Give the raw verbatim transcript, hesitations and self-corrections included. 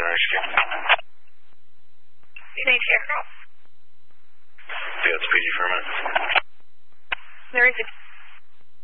rescue. Thank you. Yeah, it's P G for a minute. There is a